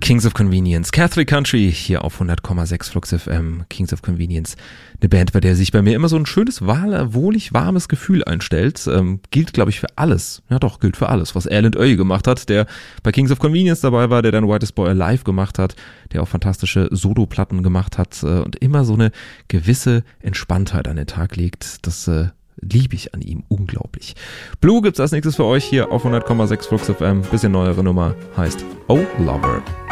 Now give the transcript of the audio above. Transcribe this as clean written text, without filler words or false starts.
Kings of Convenience, Catholic Country hier auf 100,6 Flux FM. Kings of Convenience, eine Band, bei der sich bei mir immer so ein schönes, wohlig warmes Gefühl einstellt. Gilt, glaube ich, für alles. Ja doch, gilt für alles, was Erland Øye gemacht hat, der bei Kings of Convenience dabei war, der dann Whitest Boy Alive gemacht hat, der auch fantastische Solo-Platten gemacht hat und immer so eine gewisse Entspanntheit an den Tag legt. Das liebe ich an ihm unglaublich. Blue gibt's als nächstes für euch hier auf 100,6 Flux FM. Bisschen neuere Nummer, heißt Oh Lover.